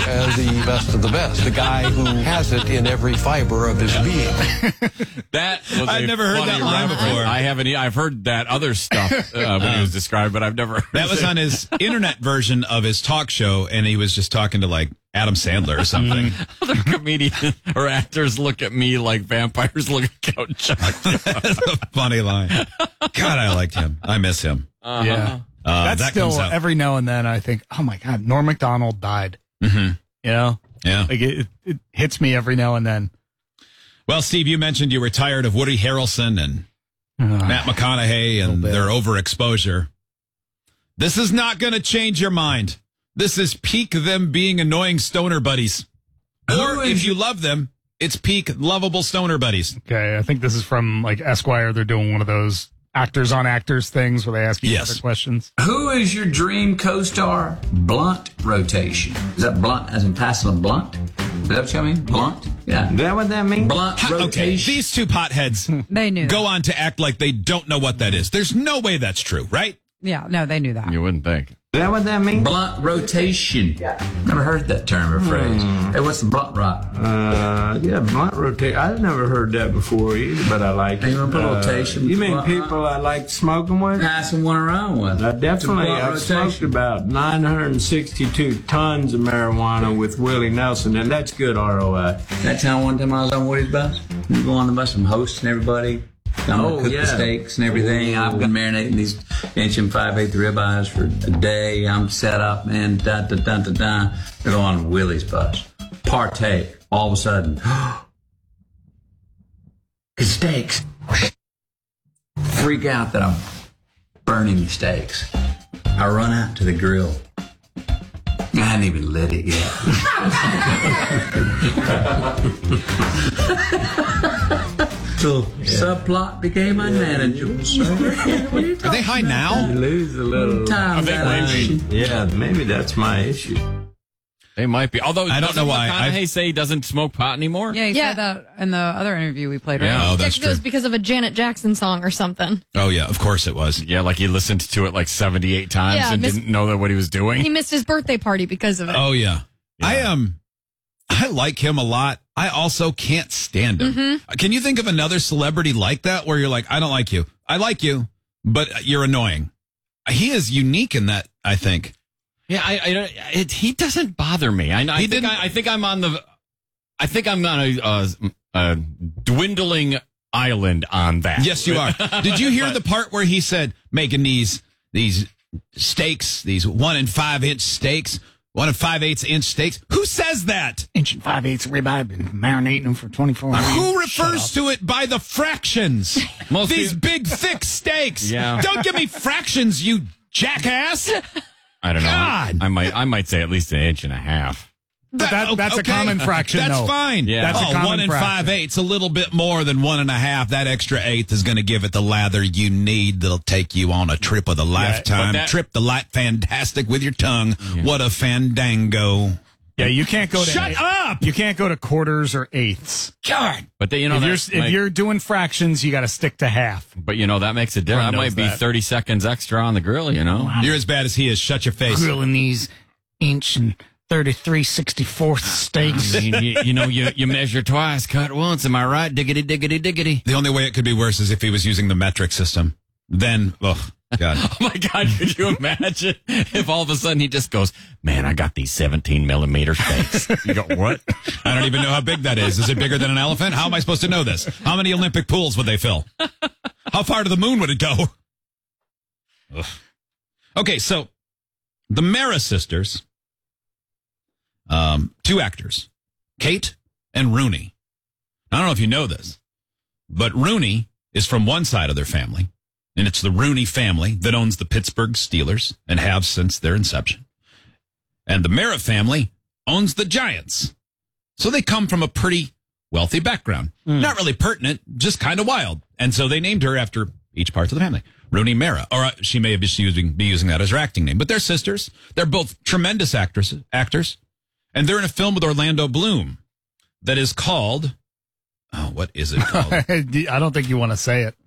as the best of the best, the guy who has it in every fiber of his being. That was I've never heard that line before. I haven't. I've heard that other stuff when it was described, but I've never heard That was on his internet version of his talk show, and he was just talking to like Adam Sandler or something. Other comedians or actors look at me like vampires look at Count Chocula. That's a funny line. God, I liked him. I miss him. Yeah. That's that still comes out. every now and then I think, oh my God, Norm Macdonald died. Mm-hmm. You know? Yeah. Like it hits me every now and then. Well, Steve, you mentioned you were tired of Woody Harrelson and Matt McConaughey and their overexposure. This is not going to change your mind. This is peak them being annoying stoner buddies. Or if you love them, it's peak lovable stoner buddies. Okay, I think this is from like Esquire. They're doing one of those actors on actors things where they ask you other questions. Who is your dream co-star? Blunt rotation. Is that blunt as in passing a blunt? Is that what you mean? Blunt? Yeah. Is that what that means? Blunt rotation. Okay, these two potheads They knew. go on to act like they don't know what that is. There's no way that's true, right? Yeah, no, they knew that. You wouldn't think. Is that what that means? Blunt rotation. Never heard that term or phrase. Hey, what's the blunt rock? Yeah, blunt rotation. I've never heard that before either, but I like it. You want to put rotation? You mean Blunt people I like smoking with? Passing one around with. Definitely. Blunt I've smoked rotation. about 962 tons of marijuana with Willie Nelson, and that's good ROI. That time one time I was on Woody's bus. We go on the bus, I'm hosting everybody. I'm gonna cook the steaks and everything. I've been marinating these 1 5/8 ribeyes for a day. I'm set up, man. Da da da da da. We go on Willie's bus. Partake. All of a sudden, it's steaks. Freak out that I'm burning the steaks. I run out to the grill. I hadn't even lit it yet. So subplot became unmanageable. Are they high now? You lose a little Time dilation. Yeah, maybe that's my issue. They might be. Although I don't know why. McConaughey say he doesn't smoke pot anymore. Yeah, he said that in the other interview we played. Yeah. Right? Oh, that's It was true. because of a Janet Jackson song or something. Oh, yeah, of course it was. Yeah, like he listened to it like 78 times Yeah, and didn't know that what he was doing. He missed his birthday party because of it. Oh, yeah. I like him a lot. I also can't stand him. Can you think of another celebrity like that where you're like, I don't like you. I like you, but you're annoying. He is unique in that, I think. Yeah, he doesn't bother me. I think I'm on a dwindling island on that. Yes, you are. Did you hear the part where he said making these steaks, these 1 5-inch steaks, 1 5/8-inch steaks? Who says that? 1 5/8 ribeye, been marinating them for 24 hours. Who refers to it by the fractions? These big, thick steaks. Yeah. Don't give me fractions, you jackass. I don't know. God. I might say at least 1.5 inches. That's a common fraction, That's though. fine. Yeah. That's a common 1 fraction. 5/8, a little bit more than 1.5. That extra eighth is going to give it the lather you need that'll take you on a trip of the lifetime. Trip the light fantastic with your tongue. Yeah. What a fandango. Yeah, you can't go to Shut up! You can't go to quarters or eighths. God. But if you're doing fractions, you got to stick to half. But that makes a difference. That might be 30 seconds extra on the grill. You're as bad as he is. Shut your face. Grilling these inch and 33/64 steaks. You measure twice, cut once. Am I right? Diggity, diggity, diggity. The only way it could be worse is if he was using the metric system. Then, God. Oh my God, could you imagine if all of a sudden he just goes, man, I got these 17 millimeter steaks. You go, what? I don't even know how big that is. Is it bigger than an elephant? How am I supposed to know this? How many Olympic pools would they fill? How far to the moon would it go? Ugh. Okay, so the Mara sisters, 2 actors, Kate and Rooney. I don't know if you know this, but Rooney is from one side of their family, and it's the Rooney family that owns the Pittsburgh Steelers and have since their inception. And the Mara family owns the Giants. So they come from a pretty wealthy background. Not really pertinent, just kind of wild. And so they named her after each part of the family. Rooney Mara. Or she may be using that as her acting name. But they're sisters. They're both tremendous actors. And they're in a film with Orlando Bloom that is called... Oh, what is it called? I don't think you want to say it.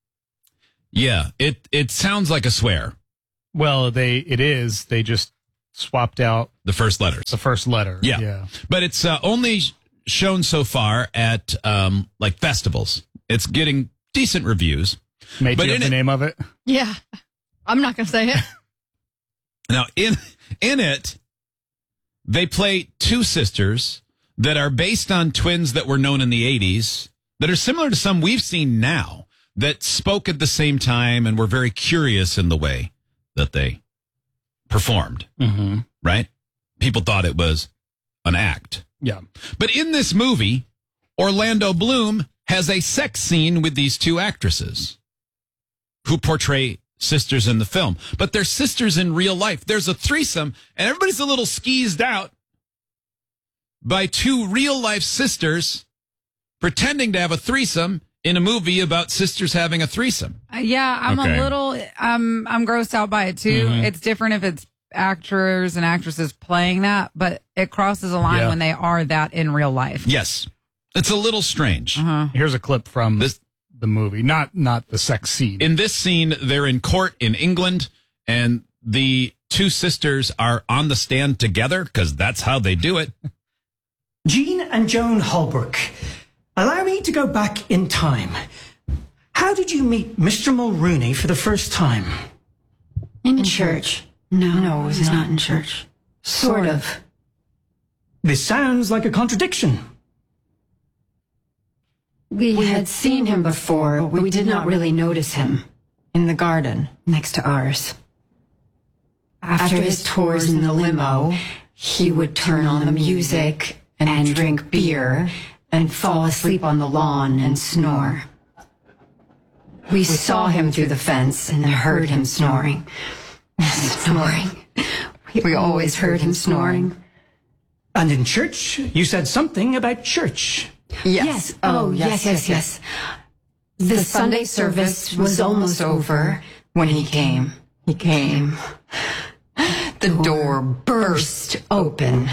Yeah, it sounds like a swear. Well, it is. They just swapped out The first letters. the first letter. Yeah. But it's only shown so far at like festivals. It's getting decent reviews. Made But you in the it- name of it. Yeah. I'm not going to say it. Now, in it, they play two sisters that are based on twins that were known in the 80s that are similar to some we've seen now that spoke at the same time and were very curious in the way that they performed, right? People thought it was an act. Yeah. But in this movie, Orlando Bloom has a sex scene with these two actresses who portray sisters in the film. But they're sisters in real life. There's a threesome, and everybody's a little skeezed out by two real life sisters pretending to have a threesome in a movie about sisters having a threesome. Yeah, I'm Okay. a little, I'm grossed out by it too. It's different if it's actors and actresses playing that, but it crosses a line Yeah. when they are that in real life. Yes. It's a little strange. Here's a clip from This- the movie, not the sex scene. In this scene, they're in court in England, and the two sisters are on the stand together because that's how they do it. Jean and Joan Holbrook, allow me to go back in time. How did you meet Mr. Mulrooney for the first time? In church. No, it was not in church. Sort of. This sounds like a contradiction. We had seen him before, but we did not really notice him. In the garden, next to ours. After his tours in the limo, he would turn on the music and drink beer and fall asleep on the lawn and snore. We saw him through the fence and heard him snoring. Snoring. We always heard him snoring. And in church, you said something about church. Yes. Oh, yes. The Sunday service was almost over when he came. The door burst open.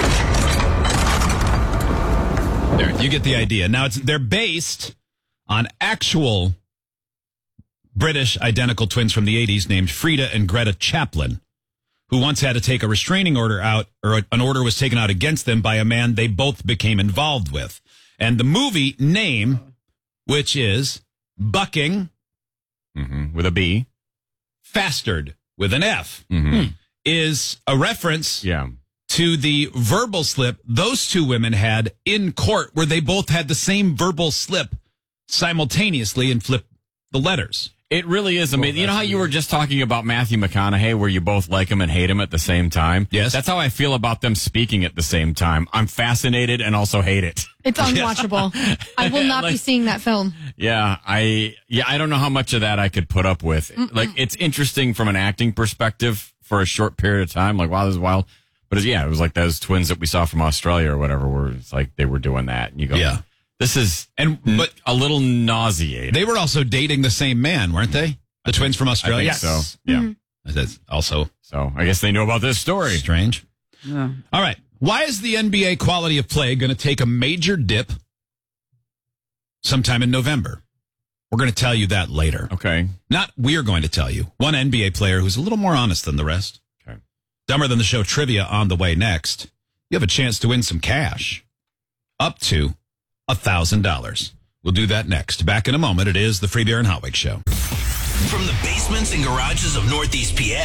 There, you get the idea. Now, they're based on actual British identical twins from the 80s named Frida and Greta Chaplin, who once had to take a restraining order out, or an order was taken out against them by a man they both became involved with. And the movie name, which is Bucking With a B. Fastard with an F, is a reference Yeah. to the verbal slip those two women had in court, where they both had the same verbal slip simultaneously and flipped the letters. It really is amazing. You know how you were just talking about Matthew McConaughey, where you both like him and hate him at the same time? Yes. That's how I feel about them speaking at the same time. I'm fascinated and also hate it. It's unwatchable. I will not be seeing that film. Yeah, I don't know how much of that I could put up with. Like, it's interesting from an acting perspective for a short period of time. Like, wow, this is wild. But it was like those twins that we saw from Australia or whatever, where it's like they were doing that. And you go, Yeah. this is But a little nauseating. they were also dating the same man, weren't they? The twins from I Australia? think so. Yeah. That's also So I guess they know about this story. strange. Yeah. All right. Why is the NBA quality of play going to take a major dip sometime in November? We're going to tell you that later. Okay. Not we're going to tell you. One NBA player who's a little more honest than the rest. Okay. Dumber Than the Show trivia on the way next. You have a chance to win some cash. Up to $1,000. We'll do that next. Back in a moment. It is the Free Beer and Hot Wings Show. From the basements and garages of Northeast PA.